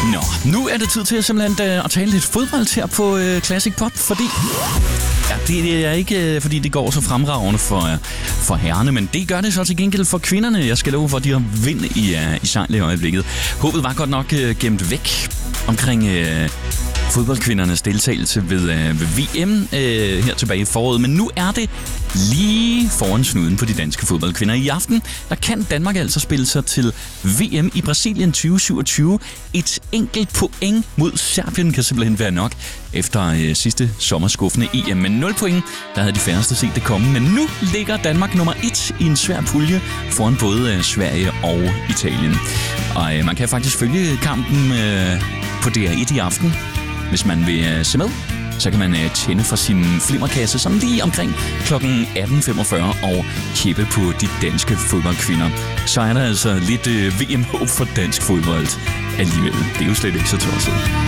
Nå, nu er det tid til simpelthen at tale lidt fodbold her på Classic Pop, fordi det er ikke fordi det går så fremragende for herrerne, men det gør det så til gengæld for kvinderne. Jeg skal love for, at de har vind i sejl i øjeblikket. Håbet var godt nok gemt væk omkring fodboldkvindernes deltagelse ved VM her tilbage i foråret, men nu er det lige foran snuden på de danske fodboldkvinder. I aften, der kan Danmark altså spille sig til VM i Brasilien 2027. Et enkelt point mod Serbien kan simpelthen være nok efter sidste sommerskuffende EM. Men 0 point, der havde de færreste set det komme. Men nu ligger Danmark nummer 1 i en svær pulje foran både Sverige og Italien. Og man kan faktisk følge kampen på DR1 i aften. Hvis man vil se med, så kan man tænde for sin flimmerkasse sådan lige omkring kl. 18.45 og kæppe på de danske fodboldkvinder. Så er der altså lidt VM-håb for dansk fodbold alligevel. Det er jo slet ikke så tosset.